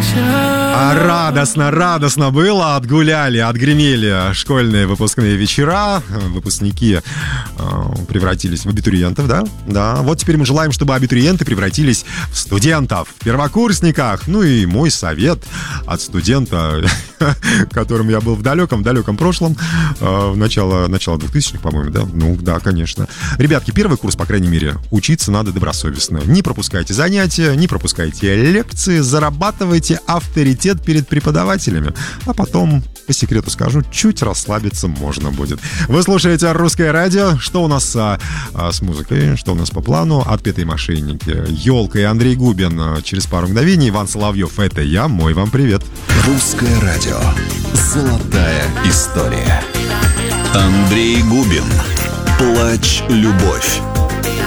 Радостно было, отгуляли, отгремели школьные выпускные вечера. Выпускники превратились в абитуриентов, да? Да. Вот теперь мы желаем, чтобы абитуриенты превратились в студентов, в первокурсниках. Ну и мой совет от студента, которым я был в далеком прошлом, начало 2000-х, по-моему, да? Ну, да, конечно. Ребятки, первый курс, по крайней мере, учиться надо добросовестно. Не пропускайте занятия, не пропускайте лекции, зарабатывайте авторитет перед преподавателями. А потом, по секрету скажу, чуть расслабиться можно будет. Вы слушаете «Русское радио». Что у нас с музыкой? Что у нас по плану? «Отпетые мошенники», «Елка» и Андрей Губин. Через пару мгновений Иван Соловьев. Это я. Мой вам привет. «Русское радио». Золотая история. Андрей Губин. «Плачь, любовь».